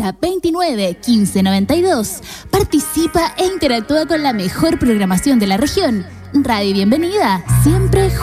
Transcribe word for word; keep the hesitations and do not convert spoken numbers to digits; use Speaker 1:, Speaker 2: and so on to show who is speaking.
Speaker 1: cincuenta, veintinueve, quince, noventa y dos. Participa e interactúa con la mejor programación de la región. Radio Bienvenida, siempre